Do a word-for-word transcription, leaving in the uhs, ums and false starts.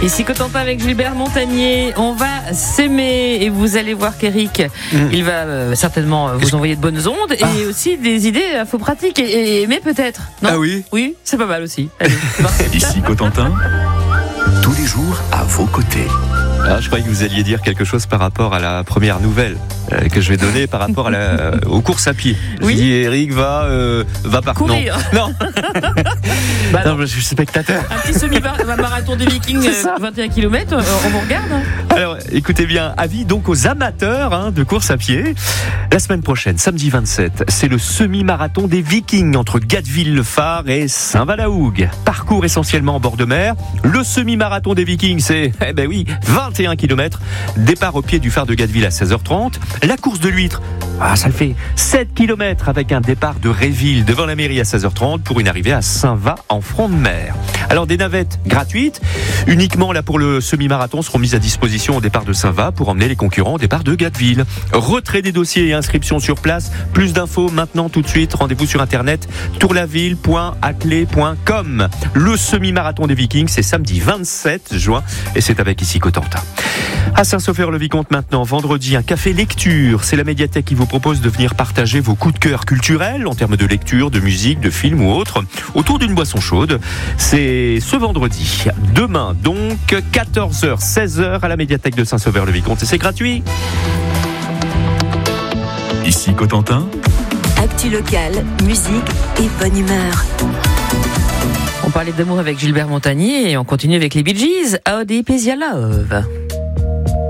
Ici Cotentin avec Gilbert Montagnier, on va s'aimer et vous allez voir qu'Eric, mmh. il va euh, certainement vous envoyer de bonnes ondes et ah. aussi des idées à faux pratiques et, et aimer peut-être. Non ah oui Oui, c'est pas mal aussi. Allez, Ici Cotentin, tous les jours à vos côtés. Ah, je croyais que vous alliez dire quelque chose par rapport à la première nouvelle euh, que je vais donner par rapport à la, euh, aux courses à pied. Oui. Je dis Eric va euh, va par courir. Non, non. bah non, non, je suis spectateur. Un petit semi-marathon des Vikings, vingt et un kilomètres, on vous regarde. Alors, écoutez bien, avis donc aux amateurs hein, de course à pied. La semaine prochaine, samedi vingt-sept, c'est le semi-marathon des Vikings entre Gatteville-le-Phare et Saint-Valahougue. Parcours essentiellement en bord de mer. Le semi-marathon des Vikings, c'est, eh ben oui, vingt et un kilomètres. Départ au pied du phare de Gatteville à seize heures trente. La course de l'huître, ah, ça le fait sept kilomètres avec un départ de Réville devant la mairie à seize heures trente pour une arrivée à Saint-Va en front de mer. Alors des navettes gratuites, uniquement là pour le semi-marathon, seront mises à disposition au départ de Saint-Va pour emmener les concurrents au départ de Gatteville. Retrait des dossiers et inscriptions sur place. Plus d'infos maintenant tout de suite. Rendez-vous sur internet tourlaville point aclé point com. Le semi-marathon des Vikings, c'est samedi vingt-sept juin et c'est avec ici Cotentin. À Saint-Sauveur-le-Vicomte maintenant, vendredi, un café lecture. C'est la médiathèque qui vous propose de venir partager vos coups de cœur culturels en termes de lecture, de musique, de film ou autre, autour d'une boisson chaude. C'est ce vendredi. Demain, donc, quatorze heures, seize heures à la médiathèque de Saint-Sauveur-le-Vicomte. Et c'est gratuit. Ici Cotentin. Actu locale, musique et bonne humeur. On parlait d'amour avec Gilbert Montagnier et on continue avec les Bee Gees. How deep is your love?